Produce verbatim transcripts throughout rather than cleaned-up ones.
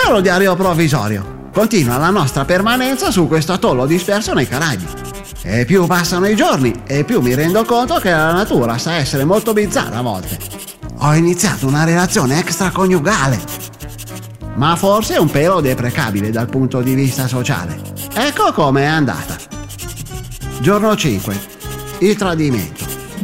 Caro diario provvisorio, continua la nostra permanenza su questo atollo disperso nei Caraibi. E più passano i giorni e più mi rendo conto che la natura sa essere molto bizzarra a volte. Ho iniziato una relazione extraconiugale, ma forse un pelo deprecabile dal punto di vista sociale. Ecco com'è andata. Giorno cinque. Il tradimento.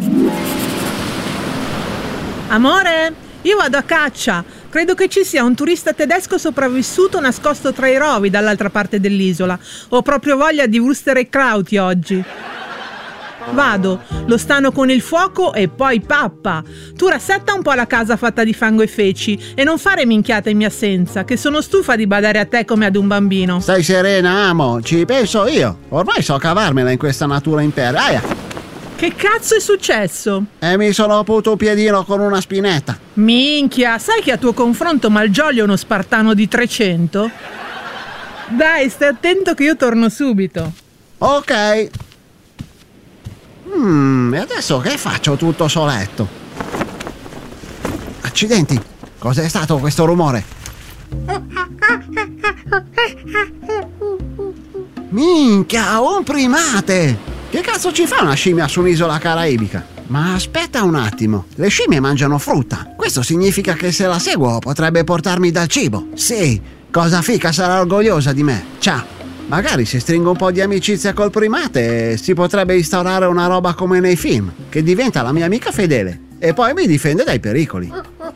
Amore, io vado a caccia. Credo che ci sia un turista tedesco sopravvissuto nascosto tra i rovi dall'altra parte dell'isola. Ho proprio voglia di Wusterkrauti oggi. Vado, lo stano con il fuoco e poi pappa. Tu rassetta un po' la casa fatta di fango e feci e non fare minchiate in mia assenza, che sono stufa di badare a te come ad un bambino. Stai serena, amo, ci penso io. Ormai so cavarmela in questa natura impervia. Aia. Che cazzo è successo? E mi sono avuto un piedino con una spinetta. Minchia, sai che a tuo confronto Malgioglio è uno spartano di trecento? Dai, stai attento che io torno subito. Ok. Hmm, e adesso che faccio tutto soletto? Accidenti, cos'è stato questo rumore? Minchia, un primate! Che cazzo ci fa una scimmia su un'isola caraibica? Ma aspetta un attimo, le scimmie mangiano frutta. Questo significa che se la seguo potrebbe portarmi dal cibo. Sì, cosa fica, sarà orgogliosa di me. Ciao. Magari se stringo un po' di amicizia col primate si potrebbe instaurare una roba come nei film, che diventa la mia amica fedele e poi mi difende dai pericoli.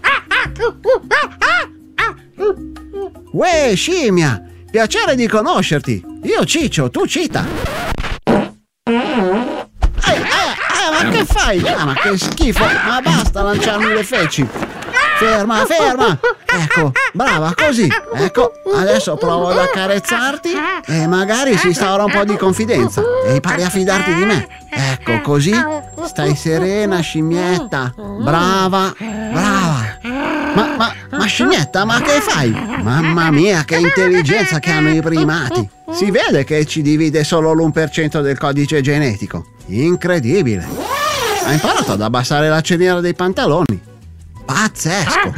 Uè, scimmia! Piacere di conoscerti! Io Ciccio, tu Cita! Eh, eh, eh, ma che fai? Ah, ma che schifo! Ma basta lanciarmi le feci! Ferma, ferma! Ecco, brava, così. Ecco, adesso provo ad accarezzarti e magari si instaura un po' di confidenza e impari a fidarti di me. Ecco, così stai serena, scimmietta. Brava, brava. Ma, ma, ma scimmietta, ma che fai? Mamma mia, che intelligenza che hanno i primati. Si vede che ci divide solo l'uno per cento del codice genetico. Incredibile. Ha imparato ad abbassare la cerniera dei pantaloni. Pazzesco!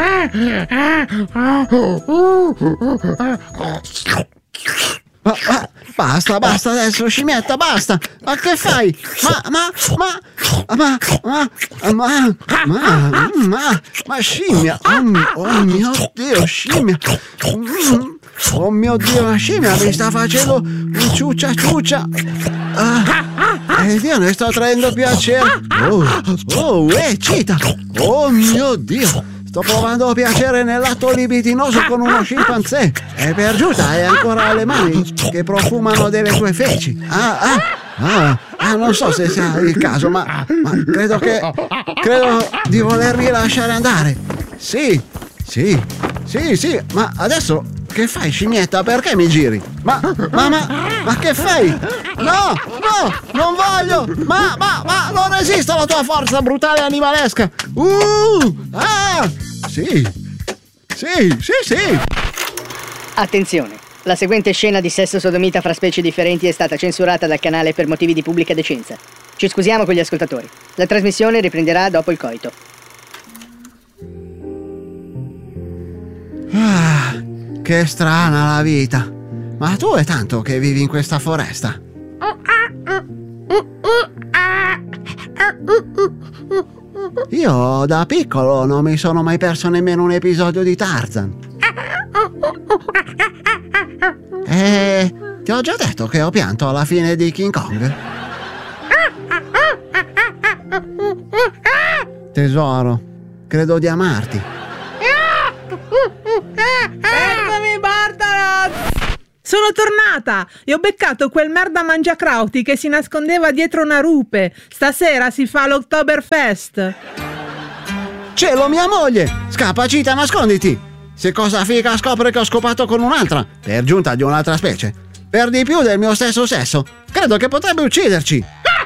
Ma, ma, basta, basta adesso, scimmietta, basta! Ma che fai? Ma, ma, ma, ma, ma, ma, ma, ma, ma scimmia! Oh, oh mio Dio, scimmia! Oh mio Dio, la scimmia mi sta facendo un ciuccia ciuccia! Ah, ed io ne sto traendo piacere! Oh, oh, eh, Cita! Oh mio Dio! Sto provando piacere nell'atto libidinoso con uno scimpanzé e per giunta hai ancora le mani che profumano delle tue feci. Ah, ah, ah, ah non so se sia il caso, ma, ma credo che credo di volermi lasciare andare. Sì, sì, sì, sì, ma adesso che fai, scimmietta? Perché mi giri? Ma, ma, ma, ma che fai? No, no, non voglio! Ma, ma, ma, non resisto alla tua forza brutale animalesca! Uh, ah, sì, sì, sì, sì! Attenzione, la seguente scena di sesso sodomita fra specie differenti è stata censurata dal canale per motivi di pubblica decenza. Ci scusiamo con gli ascoltatori. La trasmissione riprenderà dopo il coito. Ah, che strana la vita! Ma tu è tanto che vivi in questa foresta? Io da piccolo non mi sono mai perso nemmeno un episodio di Tarzan. E ti ho già detto che ho pianto alla fine di King Kong. Tesoro, credo di amarti. Eccomi, Bartarat! Sono tornata e ho beccato quel merda mangiacrauti che si nascondeva dietro una rupe. Stasera si fa l'Oktoberfest. Cielo, mia moglie! Scappa, Cita, nasconditi! Se cosa figa scopre che ho scopato con un'altra, per giunta di un'altra specie, per di più del mio stesso sesso, credo che potrebbe ucciderci.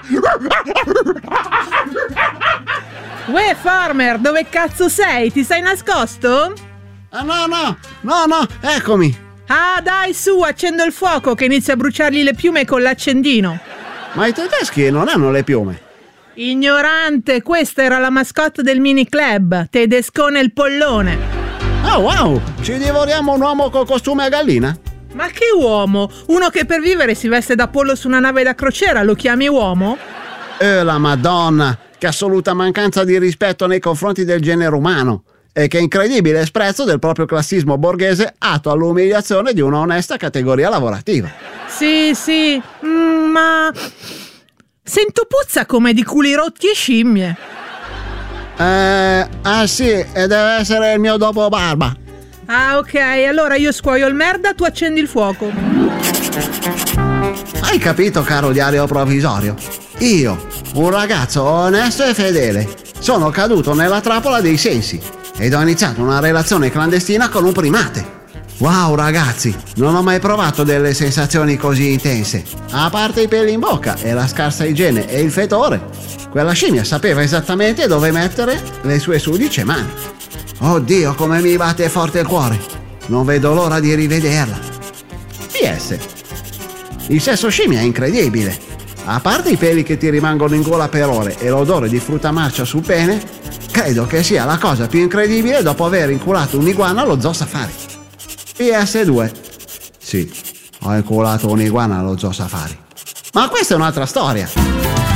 Uè, Farmer, dove cazzo sei? Ti sei nascosto? Ah, no, no, no, no, eccomi. Ah, dai, su, accendo il fuoco che inizia a bruciargli le piume con l'accendino. Ma i tedeschi non hanno le piume. Ignorante, questa era la mascotte del mini club, Tedescone il pollone. Oh wow, ci divoriamo un uomo col costume a gallina? Ma che uomo? Uno che per vivere si veste da pollo su una nave da crociera, lo chiami uomo? Eh, la Madonna, che assoluta mancanza di rispetto nei confronti del genere umano. E che incredibile sprezzo del proprio classismo borghese atto all'umiliazione di una onesta categoria lavorativa. Sì, sì, mm, ma... sento puzza come di culi rotti e scimmie. Eh, ah sì, e deve essere il mio dopo barba. Ah, ok, allora io scuoio il merda, tu accendi il fuoco. Hai capito, caro diario provvisorio? Io, un ragazzo onesto e fedele, sono caduto nella trappola dei sensi ed ho iniziato una relazione clandestina con un primate. Wow ragazzi, non ho mai provato delle sensazioni così intense. A parte i peli in bocca e la scarsa igiene e il fetore, quella scimmia sapeva esattamente dove mettere le sue sudice mani. Oddio, come mi batte forte il cuore. Non vedo l'ora di rivederla. P S. Il sesso scimmia è incredibile. A parte i peli che ti rimangono in gola per ore e l'odore di frutta marcia sul pene, credo che sia la cosa più incredibile dopo aver inculato un'iguana allo Zoo Safari. P S due. Sì, ho inculato un'iguana allo Zoo Safari. Ma questa è un'altra storia.